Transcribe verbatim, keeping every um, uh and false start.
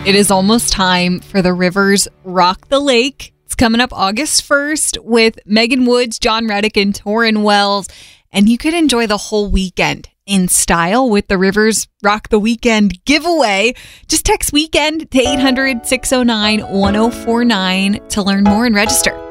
It is almost time for the Rivers Rock the Lake. It's coming up August first with Megan Woods, John Reddick, and Torrin Wells. And you could enjoy the whole weekend in style with the Rivers Rock the Weekend giveaway. Just text weekend to eight hundred, six oh nine, one oh four nine to learn more and register.